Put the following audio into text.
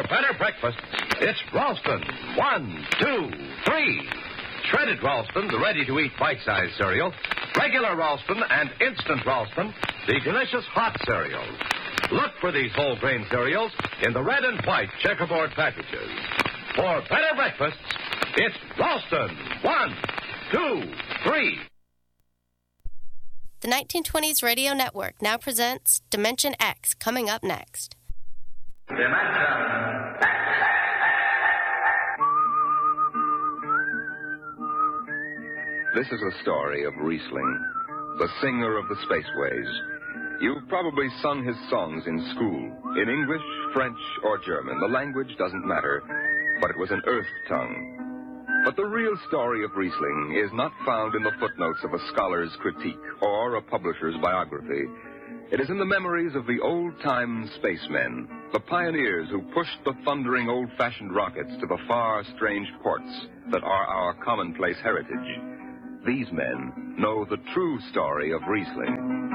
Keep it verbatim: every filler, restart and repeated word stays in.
For better breakfast, it's Ralston. One, two, three. Shredded Ralston, the ready-to-eat bite-sized cereal. Regular Ralston and instant Ralston, the delicious hot cereal. Look for these whole grain cereals in the red and white checkerboard packages. For better breakfasts, it's Ralston. One, two, three. The nineteen twenties Radio Network now presents Dimension X, coming up next. Dimension X. This is a story of Riesling, the singer of the spaceways. You've probably sung his songs in school, in English, French, or German. The language doesn't matter, but it was an earth tongue. But the real story of Riesling is not found in the footnotes of a scholar's critique or a publisher's biography. It is in the memories of the old-time spacemen, the pioneers who pushed the thundering old-fashioned rockets to the far, strange ports that are our commonplace heritage. These men know the true story of Riesling.